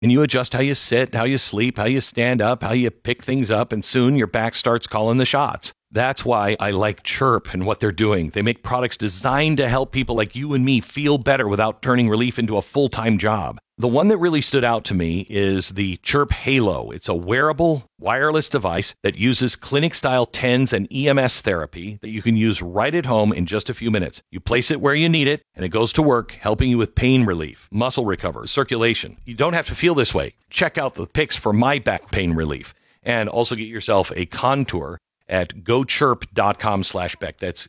And you adjust how you sit, how you sleep, how you stand up, how you pick things up, and soon your back starts calling the shots. That's why I like Chirp and what they're doing. They make products designed to help people like you and me feel better without turning relief into a full-time job. The one that really stood out to me is the Chirp Halo. It's a wearable, wireless device that uses clinic-style TENS and EMS therapy that you can use right at home in just a few minutes. You place it where you need it, and it goes to work, helping you with pain relief, muscle recovery, circulation. You don't have to feel this way. Check out the pics for my back pain relief, and also get yourself a Contour at gochirp.com/Beck. That's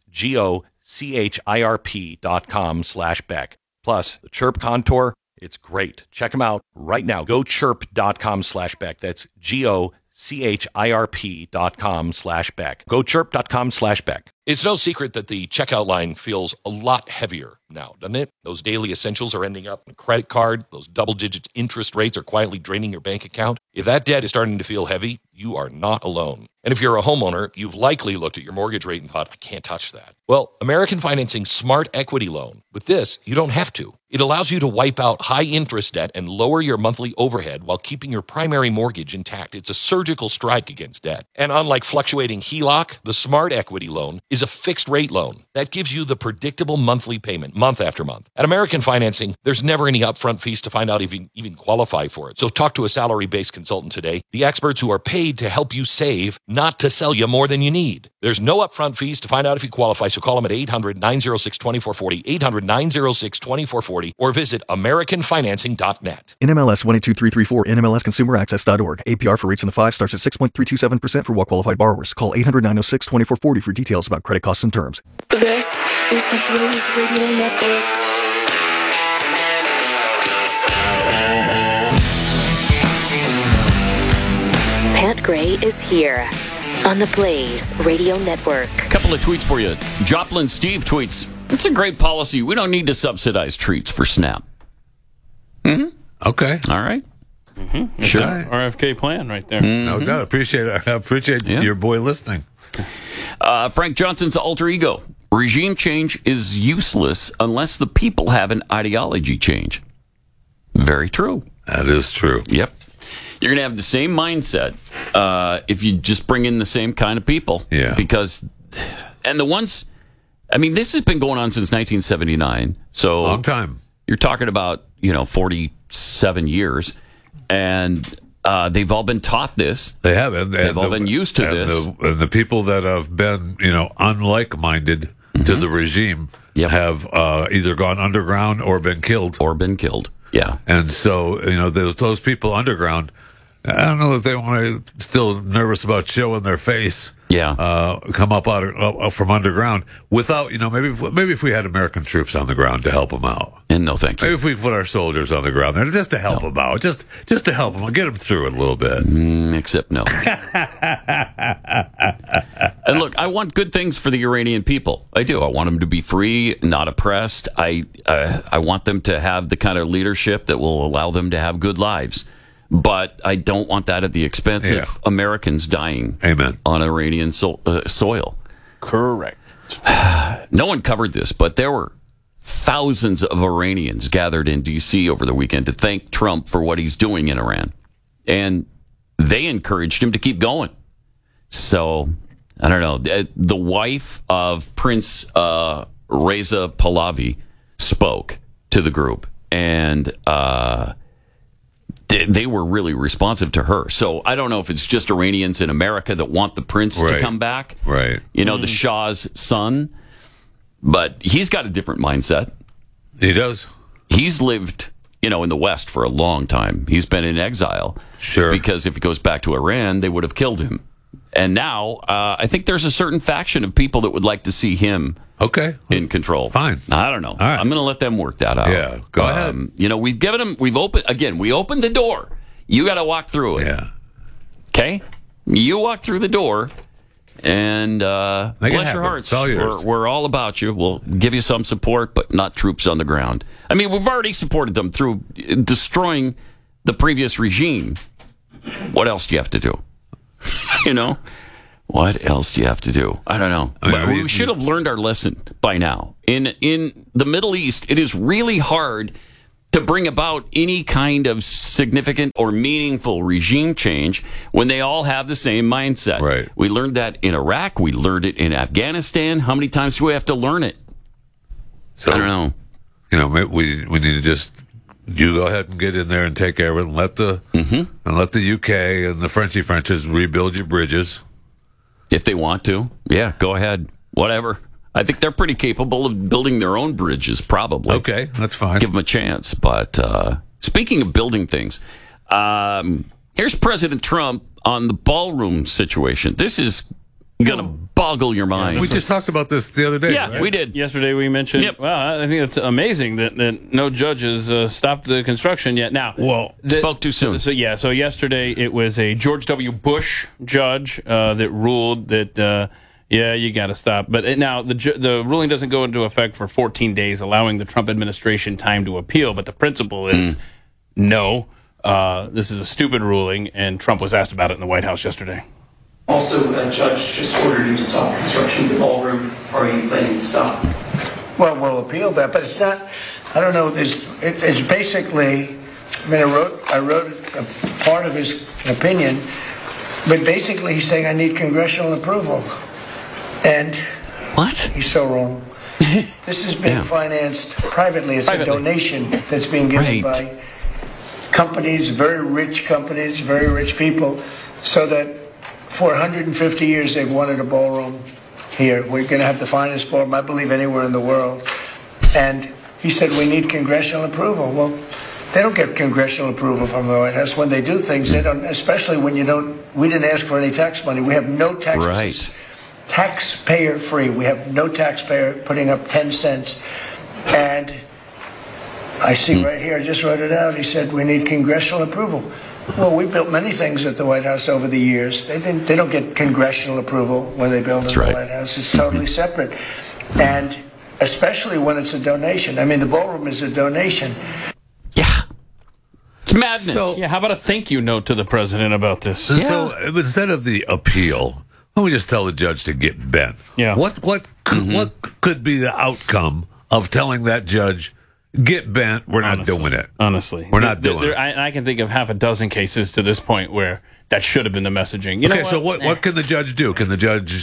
GOCHIRP.com/Beck. Plus, the Chirp Contour, it's great. Check them out right now. GoChirp.com/Beck. That's GOCHIRP.com/Beck. GoChirp.com/Beck. It's no secret that the checkout line feels a lot heavier now, doesn't it? Those daily essentials are ending up in a credit card. Those double-digit interest rates are quietly draining your bank account. If that debt is starting to feel heavy, you are not alone. And if you're a homeowner, you've likely looked at your mortgage rate and thought, I can't touch that. Well, American Financing Smart Equity Loan. With this, you don't have to. It allows you to wipe out high-interest debt and lower your monthly overhead while keeping your primary mortgage intact. It's a surgical strike against debt. And unlike fluctuating HELOC, the Smart Equity Loan is a fixed-rate loan that gives you the predictable monthly payment month after month. At American Financing, there's never any upfront fees to find out if you even qualify for it. So talk to a salary-based consultant today, the experts who are paid to help you save, not to sell you more than you need. There's no upfront fees to find out if you qualify, so call them at 800-906-2440, 800-906-2440, or visit AmericanFinancing.net. NMLS 122334, NMLSConsumerAccess.org. APR for rates in the 5 starts at 6.327% for well-qualified borrowers. Call 800-906-2440 for details about credit costs and terms. This is the Blaze Radio Network. Pat Gray is here on the Blaze Radio Network. Couple of tweets for you. Joplin Steve tweets, it's a great policy. We don't need to subsidize treats for SNAP. Mm-hmm. Okay. All right. Mm-hmm. Sure. RFK plan right there. Mm-hmm. No doubt. Appreciate it. I appreciate your boy listening. Frank Johnson's alter ego. Regime change is useless unless the people have an ideology change. Very true. That is true. Yep. You're going to have the same mindset if you just bring in the same kind of people. Yeah. Because, and the ones, I mean, this has been going on since 1979. So long time. You're talking about, 47 years. And they've all been taught this. They have. They've all been used to this. And the people that have been, unlike-minded to the regime have either gone underground or been killed. Yeah. And so, those people underground, I don't know if they want to still nervous about showing their face. Yeah. Come up out from underground without, maybe if we had American troops on the ground to help them out. And no, thank you. Maybe if we put our soldiers on the ground there just to help them out, just to help them, get them through it a little bit. Except no. And look, I want good things for the Iranian people. I do. I want them to be free, not oppressed. I want them to have the kind of leadership that will allow them to have good lives. But I don't want that at the expense of Americans dying on Iranian soil. Correct. No one covered this, but there were thousands of Iranians gathered in D.C. over the weekend to thank Trump for what he's doing in Iran. And they encouraged him to keep going. So, I don't know. The wife of Prince Reza Pahlavi spoke to the group, and they were really responsive to her. So I don't know if it's just Iranians in America that want the prince to come back. Right. The Shah's son. But he's got a different mindset. He does. He's lived, in the West for a long time. He's been in exile. Sure. Because if he goes back to Iran, they would have killed him. And now, I think there's a certain faction of people that would like to see him in control. Fine. I don't know. All right. I'm going to let them work that out. Yeah, go ahead. We've given them, we opened the door. You got to walk through it. Yeah. Okay? You walk through the door, and bless your hearts. We're all about you. We'll give you some support, but not troops on the ground. I mean, we've already supported them through destroying the previous regime. What else do you have to do? What else do you have to do? I don't know. We should have learned our lesson by now. In the Middle East, it is really hard to bring about any kind of significant or meaningful regime change when they all have the same mindset. Right. We learned that in Iraq. We learned it in Afghanistan. How many times do we have to learn it? So, I don't know. You know, we need to just you go ahead and get in there and take care of it, and let the UK and the Frenchies rebuild your bridges if they want to. Yeah, go ahead. Whatever. I think they're pretty capable of building their own bridges, probably. Okay, that's fine. Give them a chance. But speaking of building things, here's President Trump on the ballroom situation. This is going to boggle your mind. We just talked about this the other day. Yeah, right? we did. Yesterday we mentioned, well, I think it's amazing that no judges stopped the construction yet. Now, spoke too soon. So yesterday it was a George W. Bush judge that ruled that, you got to stop. But now the ruling doesn't go into effect for 14 days, allowing the Trump administration time to appeal. But the principle is no, this is a stupid ruling, and Trump was asked about it in the White House yesterday. Also, a judge just ordered you to stop construction of the ballroom. Are you planning to stop? Well, we'll appeal that, but it's not. I don't know. It's basically. I mean, I wrote a part of his opinion, but basically he's saying I need congressional approval, and what? He's so wrong. This is being financed privately. It's a donation that's being given by companies, very rich people, so that. For 150 years, they've wanted a ballroom here. We're going to have the finest ballroom, I believe, anywhere in the world. And he said, we need congressional approval. Well, they don't get congressional approval from the White House. When they do things, they don't, especially when we didn't ask for any tax money. We have no tax. Right. Taxpayer free. We have no taxpayer putting up 10 cents. And I see right here, I just wrote it out. He said, we need congressional approval. Well, we built many things at the White House over the years. They don't get congressional approval when they build in the White House. It's totally separate. And especially when it's a donation. I mean, the ballroom is a donation. Yeah. It's madness. So, how about a thank you note to the president about this? So instead of the appeal, why don't we just tell the judge to get bent? Yeah. What could be the outcome of telling that judge, get bent, we're not doing it? Honestly. We're not doing it. I can think of half a dozen cases to this point where that should have been the messaging. You know what? So what can the judge do? Can the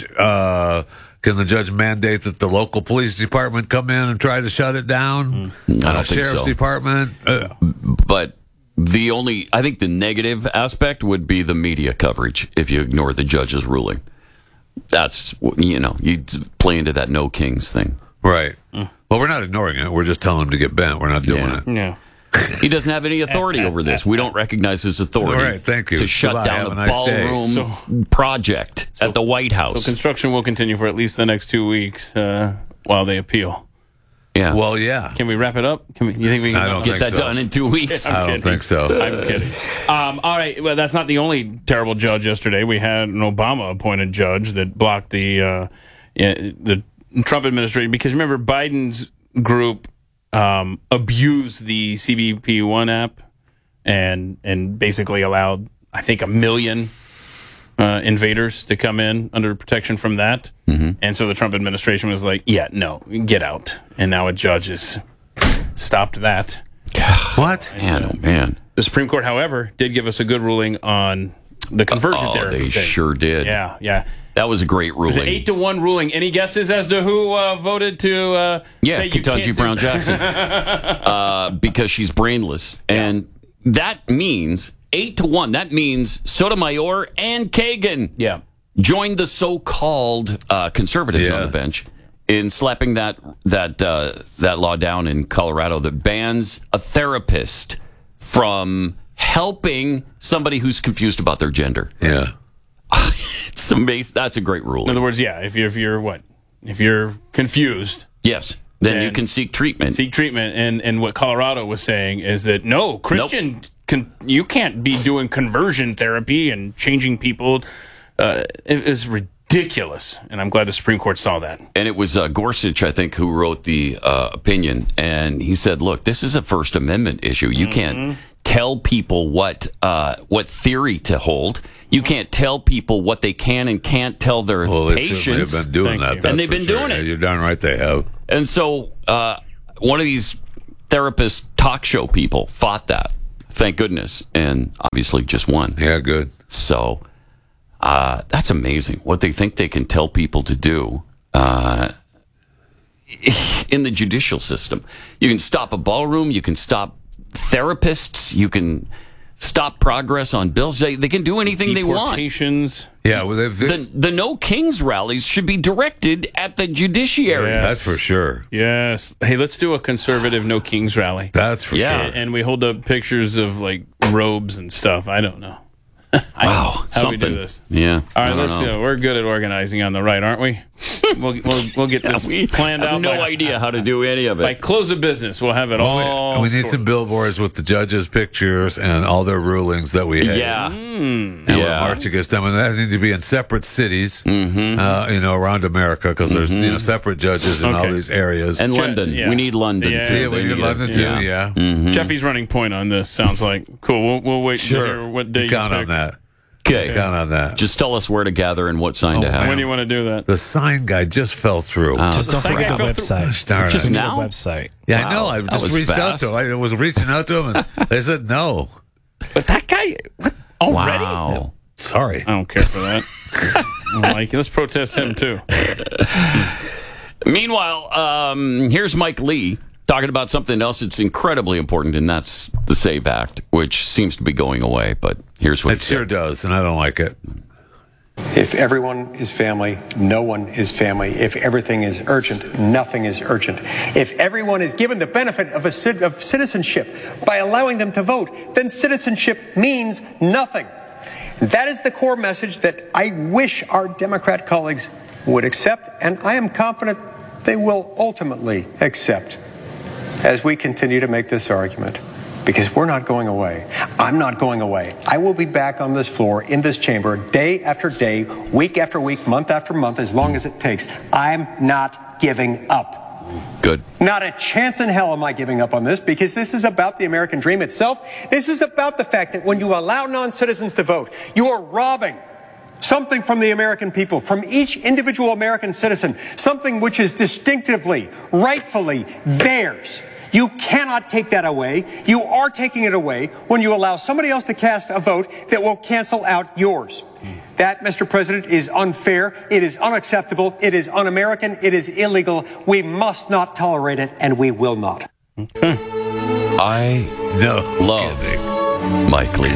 judge mandate that the local police department come in and try to shut it down? I don't think Sheriff's so. department? But I think the negative aspect would be the media coverage if you ignore the judge's ruling. That's, you play into that no kings thing. Right. Well, we're not ignoring it. We're just telling him to get bent. We're not doing it. Yeah. He doesn't have any authority over this. We don't recognize his authority. All right, thank you. To shut Goodbye. down Have the a nice day. ballroom project at the White House. So construction will continue for at least the next 2 weeks while they appeal. Yeah. Well, yeah. Can we wrap it up? You think we can I don't get think that so. done in 2 weeks? I don't think so. I'm kidding. All right. Well, that's not the only terrible judge yesterday. We had an Obama-appointed judge that blocked the Trump administration because remember Biden's group abused the CBP-1 app and basically allowed, I think, 1 million invaders to come in under protection from that. Mm-hmm. And so the Trump administration was like, yeah, no, get out. And now a judge has stopped that. What? Man, oh man. The Supreme Court, however, did give us a good ruling on the conversion therapy They thing. sure did. Yeah. That was a great ruling. It was an 8-1 ruling. Any guesses as to who voted to say you Ketanji can't Brown Jackson. Because she's brainless. And that means 8-1. That means Sotomayor and Kagan joined the so-called conservatives on the bench in slapping that law down in Colorado that bans a therapist from helping somebody who's confused about their gender. Yeah. It's amazing. That's a great ruling. In other words, if you're confused, yes, then you can seek treatment. And what Colorado was saying is that no, Christian, you can't be doing conversion therapy and changing people. It is ridiculous, and I'm glad the Supreme Court saw that. And it was Gorsuch, I think, who wrote the opinion, and he said, "Look, this is a First Amendment issue. You can't tell people what theory to hold. You can't tell people what they can and can't tell their patients." They've been doing that, and they've been doing it. You're darn right they have. And so one of these therapists talk show people fought that. Thank goodness. And obviously just won. Yeah, good. So that's amazing what they think they can tell people to do in the judicial system. You can stop a ballroom. You can stop therapists. You can stop progress on bills. They can do anything they want. Deportations. Yeah, well, the No Kings rallies should be directed at the judiciary. Yes. That's for sure. Yes. Hey, let's do a conservative No Kings rally. That's for sure. And we hold up pictures of like robes and stuff. I don't know. Wow, how something. do we do this? Yeah. All right, let's see. We're good at organizing on the right, aren't we? We'll get this planned out. I have no idea how to do any of it. By close of business, we'll have it all. We need some billboards with the judges' pictures and all their rulings that we have. Yeah. And we'll march against them. And that needs to be in separate cities, around America, because there's, separate judges in all these areas. And London. Yeah. We need London, too. Yeah, we need London, too, yeah. Mm-hmm. Jeffy's running point on this. Sounds like cool. We'll wait to hear what day you count pick. on that. Okay. Count on that. Just tell us where to gather and what sign to have. When do you want to do that? The sign guy just fell through. Just don't forget the website. Darn Just it. now? The website. Yeah, I know. I just reached out to him. I was reaching out to him, and they said no. But that guy, what? Already? Wow. Sorry. I don't care for that. Let's protest him, too. Meanwhile, here's Mike Lee talking about something else that's incredibly important, and that's the SAVE Act, which seems to be going away. But here's what it sure does, and I don't like it. If everyone is family, no one is family. If everything is urgent, nothing is urgent. If everyone is given the benefit of citizenship by allowing them to vote, then citizenship means nothing. That is the core message that I wish our Democrat colleagues would accept, and I am confident they will ultimately accept as we continue to make this argument. Because we're not going away. I'm not going away. I will be back on this floor, in this chamber, day after day, week after week, month after month, as long as it takes. I'm not giving up. Good. Not a chance in hell am I giving up on this, because this is about the American dream itself. This is about the fact that when you allow non-citizens to vote, you are robbing something from the American people, from each individual American citizen, something which is distinctively, rightfully theirs. You cannot take that away. You are taking it away when you allow somebody else to cast a vote that will cancel out yours. That, Mr. President, is unfair. It is unacceptable. It is un-American. It is illegal. We must not tolerate it, and we will not. Okay. I love Mike Lee.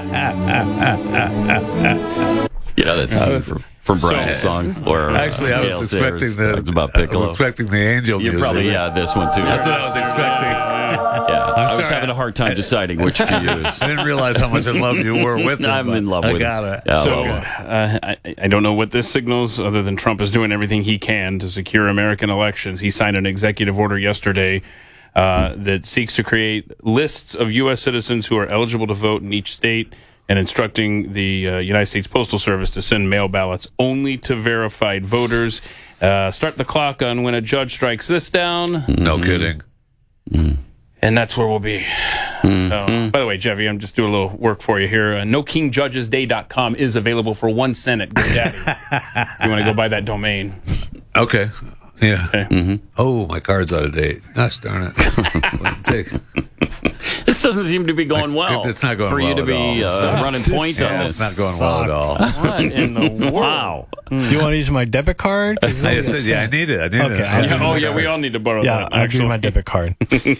That scene from Brian's song. Where, actually, I was expecting the angel music. You probably, this one too. That's what I was expecting. I was having a hard time deciding which to use. I didn't realize how much in love you were with him. I'm in love with him. I got it. I don't know what this signals, other than Trump is doing everything he can to secure American elections. He signed an executive order yesterday that seeks to create lists of U.S. citizens who are eligible to vote in each state, and instructing the United States Postal Service to send mail ballots only to verified voters. Start the clock on when a judge strikes this down. No kidding. And that's where we'll be. So, by the way, Jeffy, I'm just doing a little work for you here. NoKingJudgesDay.com is available for 1 cent at GoDaddy. You want to go buy that domain. Okay. Yeah. Okay. Oh, my card's out of date. Gosh darn it. This doesn't seem to be going well. It's not going for well you to be running point on It's this. not going well at all. What in the world? Wow. Do you want to use my debit card? I need it. Okay. We all need to borrow that. I'll give you my debit card.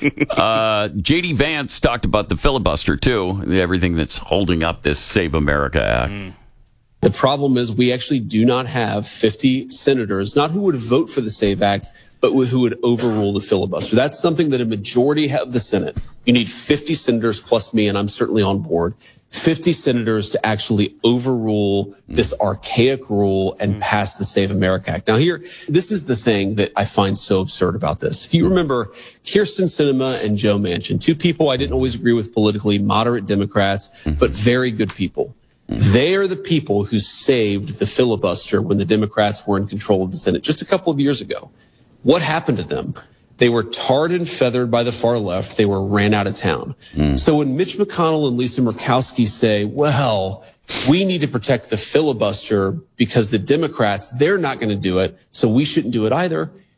J.D. Vance talked about the filibuster, too. Everything that's holding up this Save America Act. The problem is we actually do not have 50 senators, not who would vote for the SAVE Act, but who would overrule the filibuster. That's something that a majority of the Senate. You need 50 senators plus me, and I'm certainly on board. 50 senators to actually overrule this archaic rule and pass the Save America Act. Now here, this is the thing that I find so absurd about this. If you remember, Kyrsten Sinema and Joe Manchin, two people I didn't always agree with politically, moderate Democrats, but very good people. They are the people who saved the filibuster when the Democrats were in control of the Senate just a couple of years ago. What happened to them? They were tarred and feathered by the far left. They were ran out of town. So when Mitch McConnell and Lisa Murkowski say, well, we need to protect the filibuster because the Democrats, they're not going to do it, so we shouldn't do it either.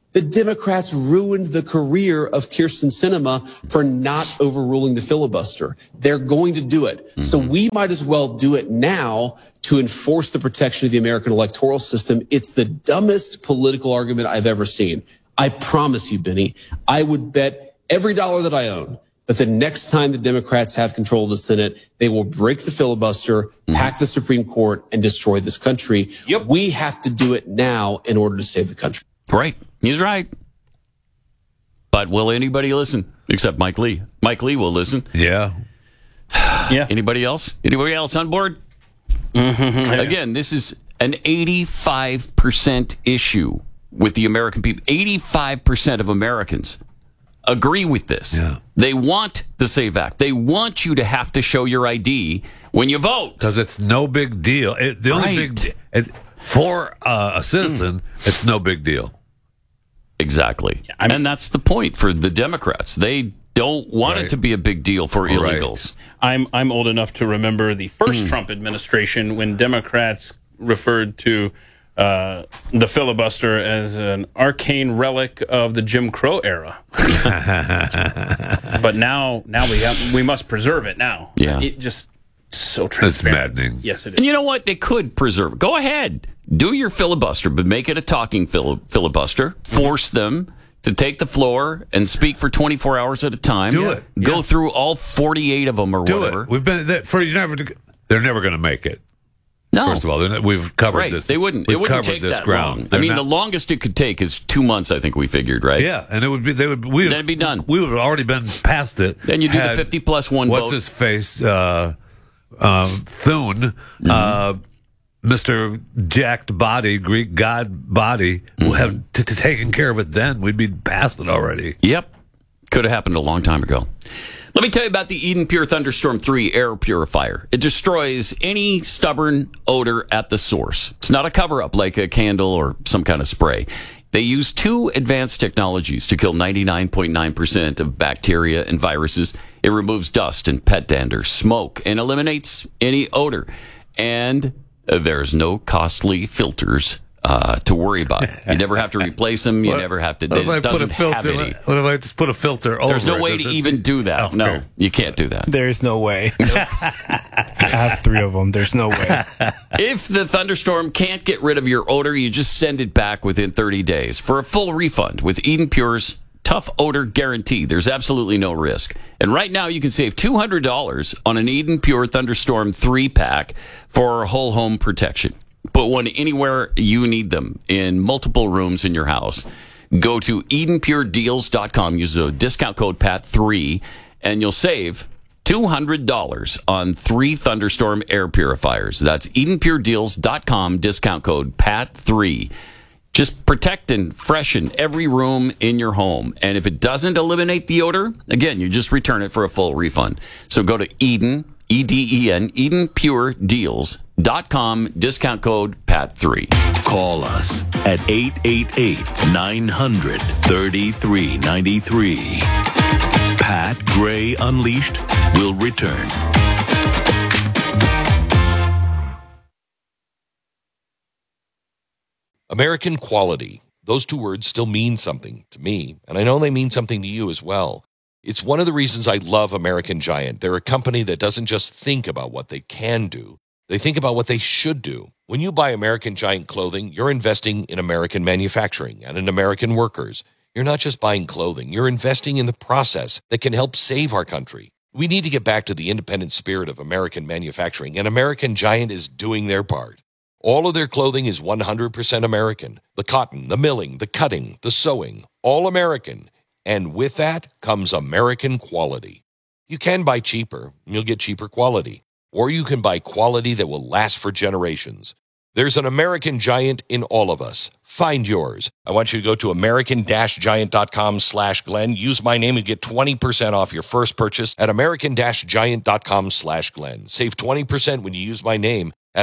The Democrats ruined the career of Kyrsten Sinema for not overruling the filibuster. They're going to do it. So we might as well do it now to enforce the protection of the American electoral system. It's the dumbest political argument I've ever seen. I promise you, Benny, I would bet every dollar that I own that the next time the Democrats have control of the Senate, they will break the filibuster, pack the Supreme Court, and destroy this country. We have to do it now in order to save the country. Right. He's right. But will anybody listen? Except Mike Lee. Mike Lee will listen. Yeah. Yeah. Anybody else? Anybody else on board? Again, this is an 85% issue with the American people. 85% of Americans agree with this. Yeah. They want the SAVE Act. They want you to have to show your ID when you vote. Because it's no big deal. The only for a citizen, it's no big deal. Exactly. And that's the point for the Democrats. They don't want it to be a big deal for illegals. I'm old enough to remember the first Trump administration when Democrats referred to the filibuster as an arcane relic of the Jim Crow era. But now we must preserve it now. Yeah. It just so transparent. It's maddening. Yes, it is. And you know what? They could preserve it. Go ahead. Do your filibuster, but make it a talking filibuster. Force them to take the floor and speak for 24 hours at a time. Do it. Go through all 48 of them or whatever. We've been they're never going to make it. No. First of all, we've covered this. They wouldn't. We've It wouldn't covered take this that ground. long. The longest it could take is 2 months, I think we figured, right? Yeah, and it'd be done. We would have already been past it. Then you do the 50 plus one vote. What's his face? Thune, Mr. Jacked Body, Greek God Body, will have taken care of it then. We'd be past it already. Yep. Could have happened a long time ago. Let me tell you about the Eden Pure Thunderstorm 3 air purifier. It destroys any stubborn odor at the source. It's not a cover-up like a candle or some kind of spray. They use 2 advanced technologies to kill 99.9% of bacteria and viruses. It removes dust and pet dander, smoke, and eliminates any odor. And there's no costly filters to worry about. You never have to replace them. You never have to. What if I put a filter? What if I just put a filter over? There's no way to even do that. Okay. No, you can't do that. There's no way. I have 3 of them. There's no way. If the thunderstorm can't get rid of your odor, you just send it back within 30 days for a full refund with Eden Pure's tough odor guarantee. There's absolutely no risk. And right now you can save $200 on an Eden Pure Thunderstorm 3-pack for whole home protection. Put one anywhere you need them in multiple rooms in your house. Go to EdenPureDeals.com. Use the discount code PAT3 and you'll save $200 on 3 Thunderstorm air purifiers. That's EdenPureDeals.com. Discount code PAT3. Just protect and freshen every room in your home. And if it doesn't eliminate the odor, again, you just return it for a full refund. So go to Eden, EDEN, EdenPureDeals.com, discount code PAT3. Call us at 888-900-3393. Pat Gray Unleashed will return. American quality. Those 2 words still mean something to me, and I know they mean something to you as well. It's one of the reasons I love American Giant. They're a company that doesn't just think about what they can do. They think about what they should do. When you buy American Giant clothing, you're investing in American manufacturing and in American workers. You're not just buying clothing. You're investing in the process that can help save our country. We need to get back to the independent spirit of American manufacturing, and American Giant is doing their part. All of their clothing is 100% American. The cotton, the milling, the cutting, the sewing, all American. And with that comes American quality. You can buy cheaper, and you'll get cheaper quality. Or you can buy quality that will last for generations. There's an American Giant in all of us. Find yours. I want you to go to american-giant.com/Glenn. Use my name and get 20% off your first purchase at american-giant.com/Glenn. Save 20% when you use my name at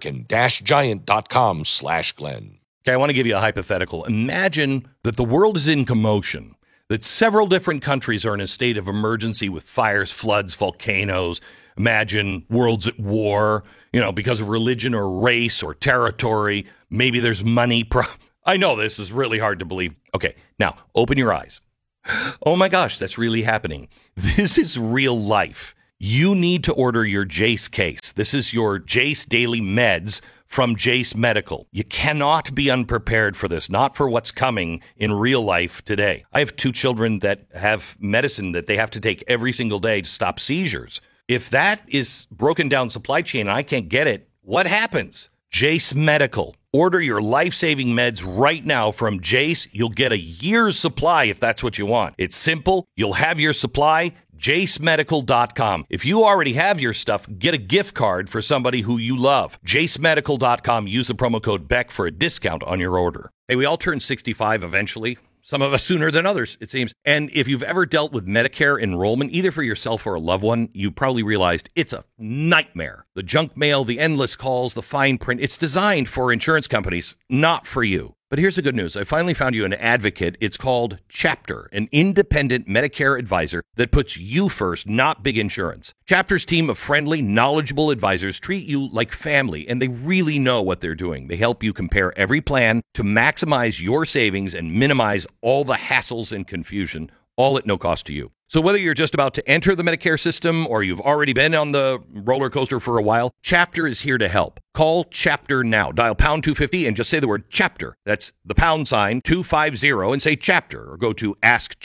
american-giant.com/Glenn. Okay, I want to give you a hypothetical. Imagine that the world is in commotion, that several different countries are in a state of emergency with fires, floods, volcanoes. Imagine worlds at war, because of religion or race or territory. Maybe there's money I know this is really hard to believe. Okay, now open your eyes. Oh my gosh, that's really happening. This is real life. You need to order your Jace case. This is your Jace Daily Meds from Jace Medical. You cannot be unprepared for this, not for what's coming in real life today. I have 2 children that have medicine that they have to take every single day to stop seizures. If that is broken down supply chain and I can't get it, what happens? Jace Medical. Order your life-saving meds right now from Jace. You'll get a year's supply if that's what you want. It's simple. You'll have your supply. JaceMedical.com. If you already have your stuff, get a gift card for somebody who you love. JaceMedical.com. Use the promo code BECK for a discount on your order. Hey, we all turn 65 eventually. Some of us sooner than others, it seems. And if you've ever dealt with Medicare enrollment, either for yourself or a loved one, you probably realized it's a nightmare. The junk mail, the endless calls, the fine print, it's designed for insurance companies, not for you. But here's the good news. I finally found you an advocate. It's called Chapter, an independent Medicare advisor that puts you first, not big insurance. Chapter's team of friendly, knowledgeable advisors treat you like family, and they really know what they're doing. They help you compare every plan to maximize your savings and minimize all the hassles and confusion, all at no cost to you. So whether you're just about to enter the Medicare system or you've already been on the roller coaster for a while, Chapter is here to help. Call Chapter now. Dial pound 250 and just say the word Chapter. That's the pound sign 250 and say Chapter, or go to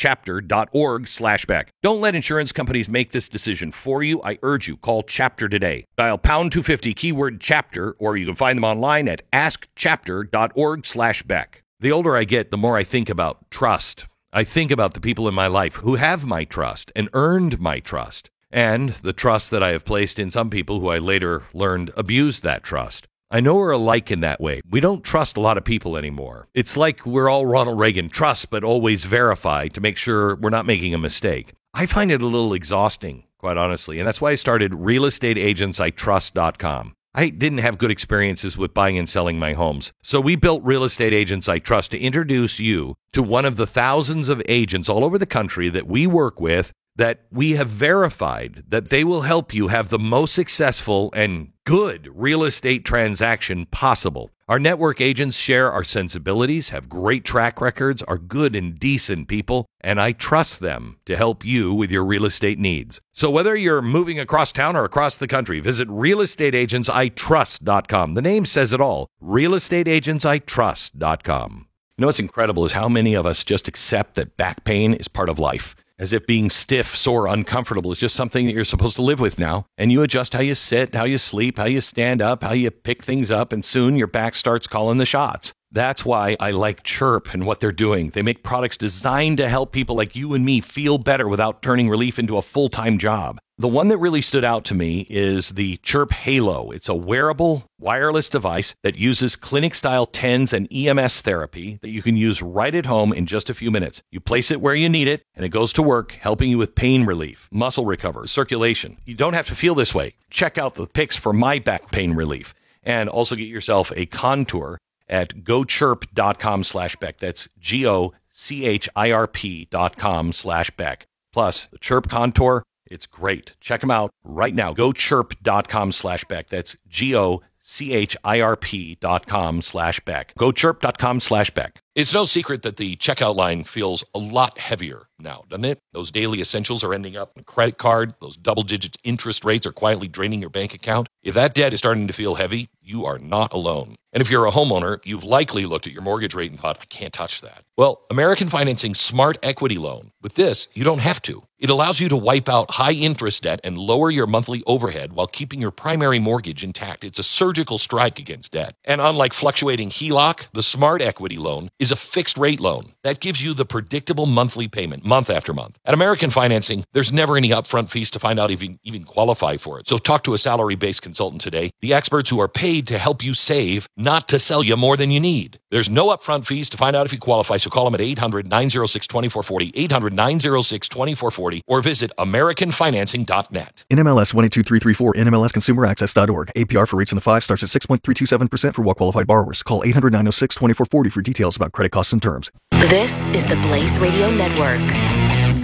askchapter.org/Beck. Don't let insurance companies make this decision for you. I urge you, call Chapter today. Dial pound 250 keyword Chapter, or you can find them online at askchapter.org/Beck. The older I get, the more I think about trust. I think about the people in my life who have my trust and earned my trust, and the trust that I have placed in some people who I later learned abused that trust. I know we're alike in that way. We don't trust a lot of people anymore. It's like we're all Ronald Reagan, trust but always verify to make sure we're not making a mistake. I find it a little exhausting, quite honestly, and that's why I started realestateagentsitrust.com. I didn't have good experiences with buying and selling my homes. So we built Real Estate Agents I Trust to introduce you to one of the thousands of agents all over the country that we work with, that we have verified that they will help you have the most successful and good real estate transaction possible. Our network agents share our sensibilities, have great track records, are good and decent people, and I trust them to help you with your real estate needs. So whether you're moving across town or across the country, visit realestateagentsitrust.com. The name says it all, realestateagentsitrust.com. You know what's incredible is how many of us just accept that back pain is part of life, as if being stiff, sore, uncomfortable is just something that you're supposed to live with now. And you adjust how you sit, how you sleep, how you stand up, how you pick things up, and soon your back starts calling the shots. That's why I like Chirp and what they're doing. They make products designed to help people like you and me feel better without turning relief into a full-time job. The one that really stood out to me is the Chirp Halo. It's a wearable, wireless device that uses clinic-style TENS and EMS therapy that you can use right at home in just a few minutes. You place it where you need it, and it goes to work, helping you with pain relief, muscle recovery, circulation. You don't have to feel this way. Check out the pics for my back pain relief, and also get yourself a Contour at gochirp.com/Beck. That's GOCHIRP.com/Beck. Plus, the Chirp Contour, it's great. Check them out right now. GoChirp.com/Beck. That's GOCHIRP.com/Beck. GoChirp.com/Beck. It's no secret that the checkout line feels a lot heavier now, doesn't it? Those daily essentials are ending up in a credit card. Those double-digit interest rates are quietly draining your bank account. If that debt is starting to feel heavy, you are not alone. And if you're a homeowner, you've likely looked at your mortgage rate and thought, I can't touch that. Well, American Financing Smart Equity Loan. With this, you don't have to. It allows you to wipe out high-interest debt and lower your monthly overhead while keeping your primary mortgage intact. It's a surgical strike against debt. And unlike fluctuating HELOC, the Smart Equity Loan is a fixed-rate loan. That gives you the predictable monthly payment, month after month. At American Financing, there's never any upfront fees to find out if you even qualify for it. So talk to a salary-based consultant today, the experts who are paid to help you save, not to sell you more than you need. There's no upfront fees to find out if you qualify, so call them at 800-906-2440, 800-906-2440, or visit AmericanFinancing.net. NMLS 122334, NMLSConsumerAccess.org. APR for rates in the 5 starts at 6.327% for well-qualified borrowers. Call 800-906-2440 for details about credit costs and terms. This is the Blaze Radio Network.